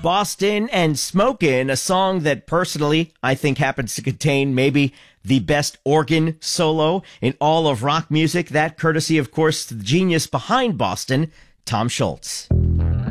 Boston and Smokin', a song that personally I think happens to contain maybe the best organ solo in all of rock music. That courtesy, of course, to the genius behind Boston, Tom Scholz.